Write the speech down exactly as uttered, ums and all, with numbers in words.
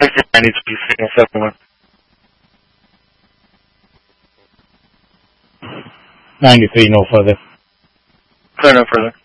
I need to be signal seven one. ninety-three, no further. Clear no further.